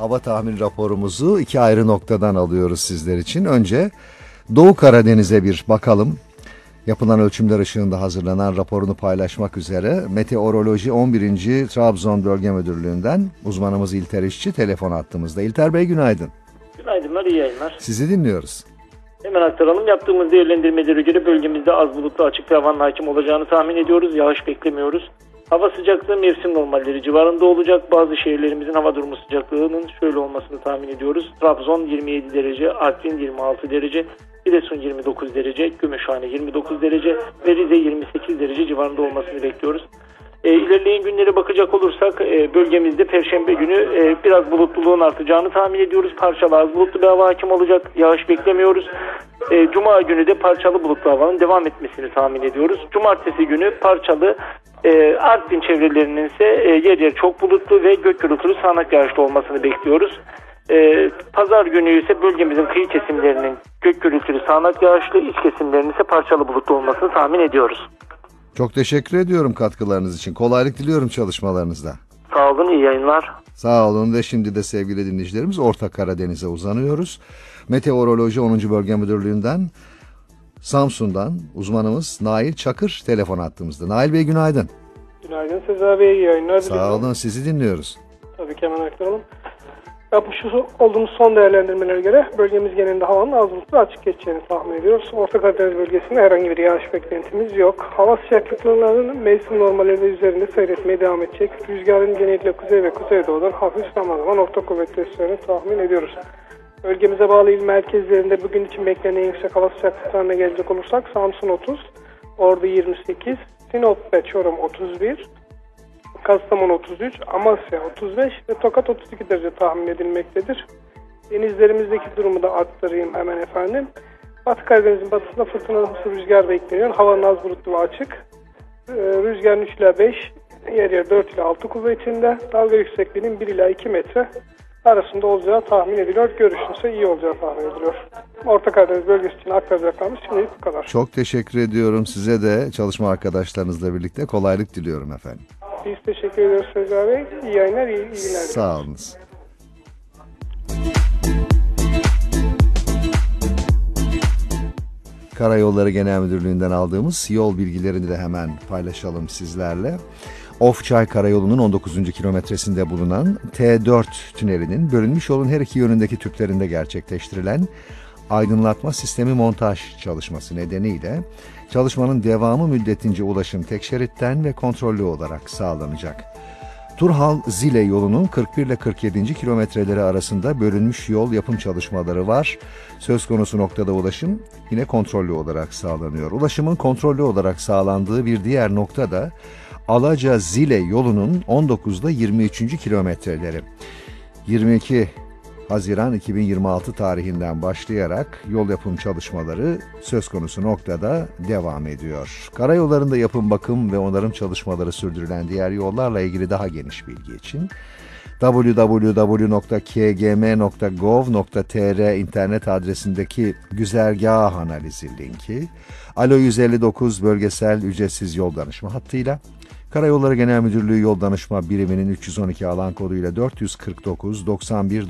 Hava tahmin raporumuzu iki ayrı noktadan alıyoruz sizler için. Önce Doğu Karadeniz'e bir bakalım. Yapılan ölçümler ışığında hazırlanan raporunu paylaşmak üzere Meteoroloji 11. Trabzon Bölge Müdürlüğü'nden uzmanımız İlter İşçi telefon attığımızda. İlter Bey günaydın. Günaydınlar, iyi yayınlar. Sizi dinliyoruz. Hemen aktaralım. Yaptığımız değerlendirmelere göre bölgemizde az bulutlu açık bir havanın hakim olacağını tahmin ediyoruz. Yağış beklemiyoruz. Hava sıcaklığı mevsim normalleri civarında olacak. Bazı şehirlerimizin hava durumu sıcaklığının şöyle olmasını tahmin ediyoruz. Trabzon 27 derece, Artvin 26 derece, Giresun 29 derece, Gümüşhane 29 derece ve Rize 28 derece civarında olmasını bekliyoruz. İlerleyen günlere bakacak olursak bölgemizde Perşembe günü biraz bulutluluğun artacağını tahmin ediyoruz. Parçalı az bulutlu bir hava hakim olacak. Yağış beklemiyoruz. Cuma günü de parçalı bulutlu havanın devam etmesini tahmin ediyoruz. Cumartesi günü parçalı Artvin çevrelerinin ise yer yer çok bulutlu ve gök gürültülü sağanak yağışlı olmasını bekliyoruz. Pazar günü ise bölgemizin kıyı kesimlerinin gök gürültülü sağanak yağışlı, iç kesimlerinin ise parçalı bulutlu olmasını tahmin ediyoruz. Çok teşekkür ediyorum katkılarınız için. Kolaylık diliyorum çalışmalarınızda. Sağ olun, iyi yayınlar. Sağ olun ve şimdi de sevgili dinleyicilerimiz Orta Karadeniz'e uzanıyoruz. Meteoroloji 10. Bölge Müdürlüğü'nden Samsun'dan uzmanımız Nail Çakır telefon attığımızda. Nail Bey günaydın. Günaydın Sezer Bey, iyi yayınlar. Sağ olun, sizi dinliyoruz. Tabii ki hemen aktaralım. Yapmış olduğumuz son değerlendirmelere göre bölgemiz genelinde havanın az bulutlu açık geçeceğini tahmin ediyoruz. Orta Karadeniz bölgesinde herhangi bir yağış beklentimiz yok. Hava sıcaklıklarının mevsim normalleri üzerinde seyretmeye devam edecek. Rüzgarın genellikle kuzey ve kuzeydoğudan hafif zaman zaman orta kuvvetli eseceğini tahmin ediyoruz. Bölgemize bağlı il merkezlerinde bugün için beklenen yüksek hava sıcaklıklarına gelecek olursak Samsun 30, Ordu 28, Sinop ve Çorum 31, Kastamonu 33, Amasya 35 ve Tokat 32 derece tahmin edilmektedir. Denizlerimizdeki durumu da aktarayım hemen efendim. Batı Karadeniz'in batısında fırtınalı rüzgar bekleniyor. Havanın az bulutlu ve açık. Rüzgarın 3 ila 5, yer yer 4 ila 6 kuvvetinde. Dalga yüksekliğinin 1 ila 2 metre arasında olacağı tahmin ediliyor. Görüşün ise iyi olacağı tahmin ediliyor. Orta Karadeniz bölgesi için aktaracaklarımız şimdilik bu kadar. Çok teşekkür ediyorum. Size de çalışma arkadaşlarınızla birlikte kolaylık diliyorum efendim. Biz teşekkür ediyoruz Sezer Bey. İyi yayınlar, iyi günler. Sağ olunuz. Karayolları Genel Müdürlüğü'nden aldığımız yol bilgilerini de hemen paylaşalım sizlerle. Ofçay Karayolu'nun 19. kilometresinde bulunan T4 tünelinin bölünmüş yolun her iki yönündeki tüplerinde gerçekleştirilen aydınlatma sistemi montaj çalışması nedeniyle çalışmanın devamı müddetince ulaşım tek şeritten ve kontrollü olarak sağlanacak. Turhal-Zile yolunun 41 ile 47. kilometreleri arasında bölünmüş yol yapım çalışmaları var. Söz konusu noktada ulaşım yine kontrollü olarak sağlanıyor. Ulaşımın kontrollü olarak sağlandığı bir diğer nokta da Alaca-Zile yolunun 19 ile 23. kilometreleri. 22 Haziran 2026 tarihinden başlayarak yol yapım çalışmaları söz konusu noktada devam ediyor. Karayollarında yapım, bakım ve onarım çalışmaları sürdürülen diğer yollarla ilgili daha geniş bilgi için www.kgm.gov.tr internet adresindeki güzergah analizi linki, Alo 159 bölgesel ücretsiz yol danışma hattıyla Karayolları Genel Müdürlüğü Yol Danışma Biriminin 312 alan koduyla 449 91